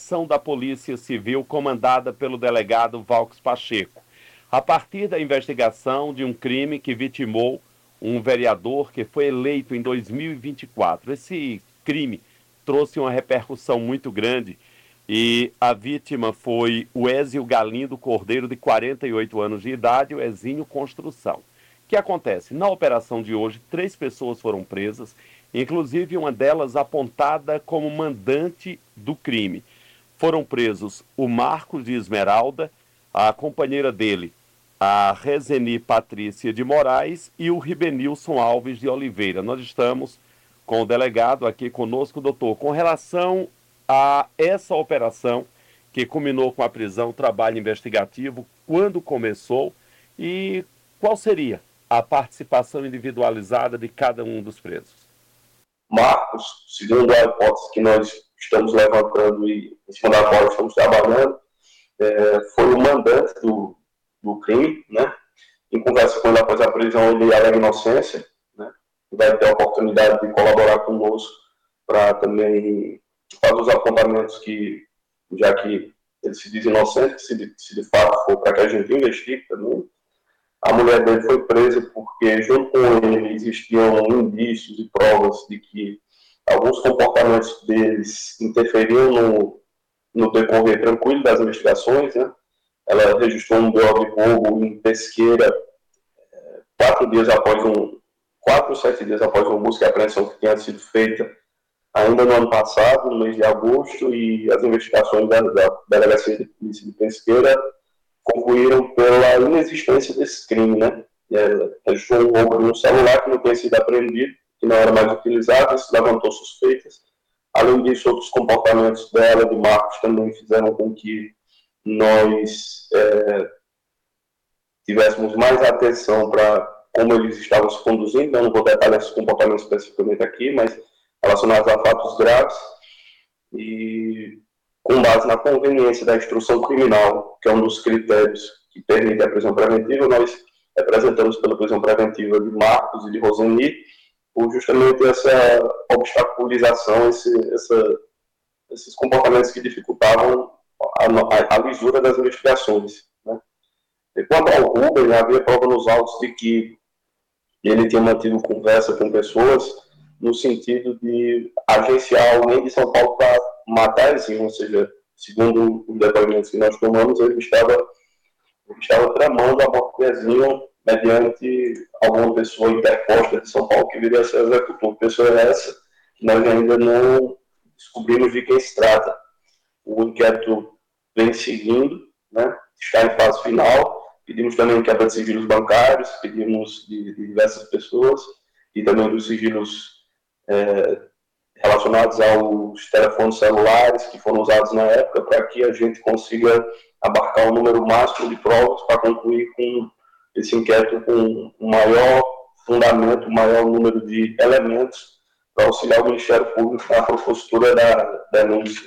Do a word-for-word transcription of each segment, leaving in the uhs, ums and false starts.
operação da Polícia Civil comandada pelo delegado Valques Pacheco, a partir da investigação de um crime que vitimou um vereador que foi eleito em dois mil e vinte e quatro. Esse crime trouxe uma repercussão muito grande e a vítima foi o Ézio Galindo Cordeiro, de quarenta e oito anos de idade, o Ezinho Construção. O que acontece? Na operação de hoje, três pessoas foram presas, inclusive uma delas apontada como mandante do crime. Foram presos o Marcos de Esmeralda, a companheira dele, a Rezeni Patrícia de Moraes, e o Ribenilson Alves de Oliveira. Nós estamos com o delegado aqui conosco, doutor, com relação a essa operação que culminou com a prisão, o trabalho investigativo, quando começou e qual seria a participação individualizada de cada um dos presos. Marcos, segundo a hipótese que nós estamos levantando e em cima da qual estamos trabalhando, é, foi o mandante do, do crime, né? Em conversa com ele após a prisão, ele alega inocência, né? Vai ter a oportunidade de colaborar conosco para também fazer os apontamentos que, já que ele se diz inocente, se de, se de fato for para que a gente investigue também. A mulher dele foi presa porque, junto com ele, existiam indícios e provas de que alguns comportamentos deles interferiam no, no decorrer tranquilo das investigações, né? Ela registrou um B O de roubo em Pesqueira quatro dias após um, quatro ou sete dias após uma busca e apreensão que tinha sido feita ainda no ano passado, no mês de agosto, e as investigações da, da Delegacia de Polícia de Pesqueira concluíram pela inexistência desse crime, né? Registrou um roubo de um celular que não tinha sido apreendido, que não era mais utilizado, isso levantou suspeitas. Além disso, outros comportamentos dela, do Marcos, também fizeram com que nós é, tivéssemos mais atenção para como eles estavam se conduzindo. Eu não vou detalhar esses comportamentos especificamente aqui, mas relacionados a fatos graves, e com base na conveniência da instrução criminal, que é um dos critérios que permite a prisão preventiva, nós representamos pela prisão preventiva de Marcos e de Roseni, por justamente essa obstaculização, esse, essa, esses comportamentos que dificultavam a, a, a lisura das investigações, né? E quanto ao Rubem, havia prova nos autos de que ele tinha mantido conversa com pessoas no sentido de agenciar alguém de São Paulo para matar Ezinho, ou seja, segundo os depoimentos que nós tomamos, ele estava, ele estava tramando a morte de Ezinho mediante alguma pessoa interposta de São Paulo que viria a ser executor. Pessoa essa que nós ainda não descobrimos de quem se trata. O inquérito vem seguindo, né? Está em fase final. Pedimos também quebra de sigilos bancários, pedimos de, de diversas pessoas e também dos sigilos É, relacionados aos telefones celulares que foram usados na época, para que a gente consiga abarcar um número máximo de provas para concluir com esse inquérito com um maior fundamento, um maior número de elementos para auxiliar o Ministério Público na propositura da denúncia.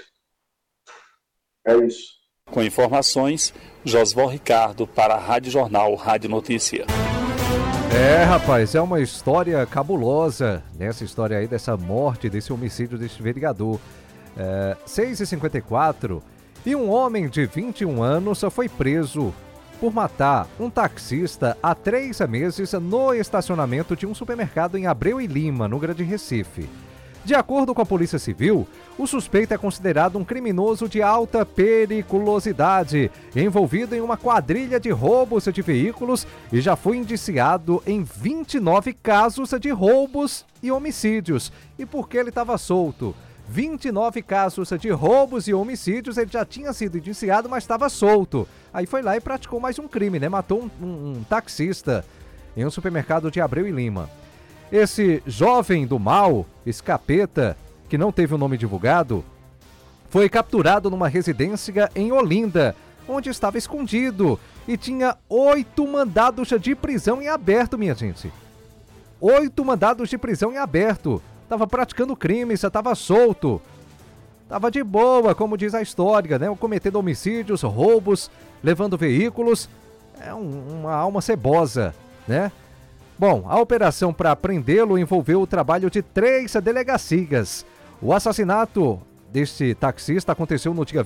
É isso. Com informações, Josval Ricardo para a Rádio Jornal, Rádio Notícia. É, rapaz, é uma história cabulosa nessa história aí dessa morte, desse homicídio desse vereador. É, seis e cinquenta e quatro, e um homem de vinte e um anos foi preso por matar um taxista há três meses no estacionamento de um supermercado em Abreu e Lima, no Grande Recife. De acordo com a Polícia Civil, o suspeito é considerado um criminoso de alta periculosidade, envolvido em uma quadrilha de roubos de veículos e já foi indiciado em vinte e nove casos de roubos e homicídios. E por que ele estava solto? vinte e nove casos de roubos e homicídios, ele já tinha sido indiciado, mas estava solto. Aí foi lá e praticou mais um crime, né? Matou um, um, um taxista em um supermercado de Abreu e Lima. Esse jovem do mal, esse capeta, que não teve o nome divulgado, foi capturado numa residência em Olinda, onde estava escondido e tinha oito mandados de prisão em aberto, minha gente. Oito mandados de prisão em aberto. Estava praticando crime, já estava solto. Estava de boa, como diz a história, né? Cometendo homicídios, roubos, levando veículos. É um, uma alma cebosa, né? Bom, a operação para prendê-lo envolveu o trabalho de três delegacias. O assassinato deste taxista aconteceu no dia